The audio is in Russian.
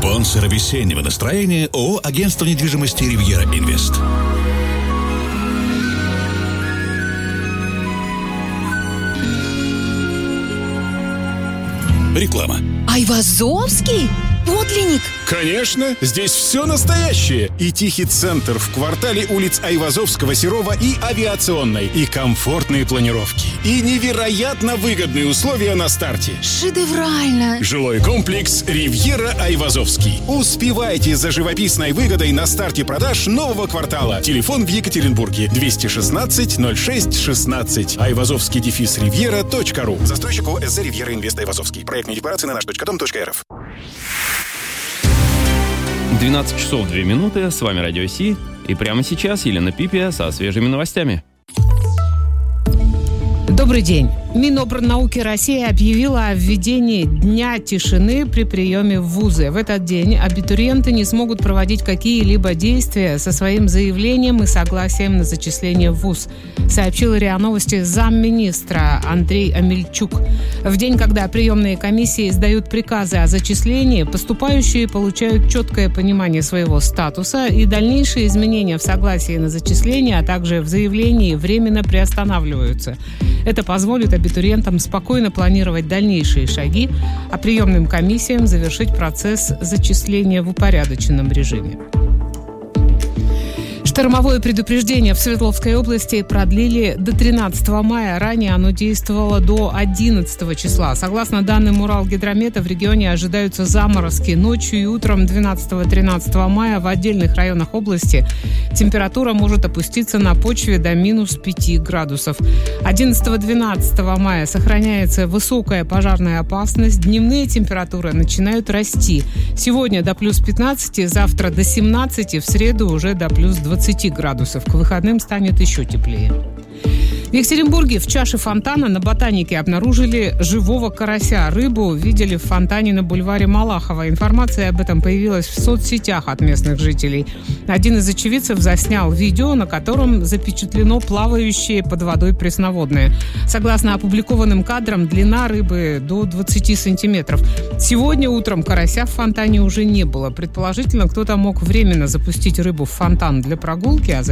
Спонсор весеннего настроения ООО «Агентство недвижимости Ривьера Инвест». Реклама. Айвазовский? Подлинник? Конечно, здесь все настоящее. И тихий центр в квартале улиц Айвазовского, Серова и Авиационной. И комфортные планировки. И невероятно выгодные условия на старте. Шедеврально. Жилой комплекс «Ривьера Айвазовский». Успевайте за живописной выгодой на старте продаж нового квартала. Телефон в Екатеринбурге 216-06-16. Айвазовский-ривьера.ру. Застройщик ООО «СЗ Ривьера Инвест Айвазовский». Проектные декларации на наш.дом.рф. 12 часов 2 минуты, с вами Радио Си, и прямо сейчас Елена Пипия со свежими новостями. Добрый день. Минобрнауки России объявила о введении Дня тишины при приеме в вузы. В этот день абитуриенты не смогут проводить какие-либо действия со своим заявлением и согласием на зачисление в вуз, сообщил РИА Новости замминистра Андрей Амельчук. В день, когда приемные комиссии издают приказы о зачислении, поступающие получают четкое понимание своего статуса, и дальнейшие изменения в согласии на зачисление, а также в заявлении временно приостанавливаются. Это позволит абитуриентам спокойно планировать дальнейшие шаги, а приемным комиссиям завершить процесс зачисления в упорядоченном режиме. Штормовое предупреждение в Свердловской области продлили до 13 мая. Ранее оно действовало до 11 числа. Согласно данным Уралгидромета, в регионе ожидаются заморозки. Ночью и утром 12-13 мая в отдельных районах области температура может опуститься на почве до минус 5 градусов. 11-12 мая сохраняется высокая пожарная опасность. Дневные температуры начинают расти. Сегодня до плюс 15, завтра до 17, в среду уже до плюс 20 градусов. К выходным станет еще теплее. В Екатеринбурге в чаше фонтана на Ботанике обнаружили живого карася. Рыбу видели в фонтане на бульваре Малахова. Информация об этом появилась в соцсетях от местных жителей. Один из очевидцев заснял видео, на котором запечатлено плавающее под водой пресноводное. Согласно опубликованным кадрам, длина рыбы до 20 сантиметров. Сегодня утром карася в фонтане уже не было. Предположительно, кто-то мог временно запустить рыбу в фонтан для прогулки, а